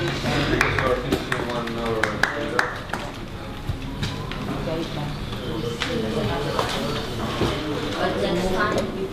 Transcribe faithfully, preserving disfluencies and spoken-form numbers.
Because you are finishing one hour later. But that's fine.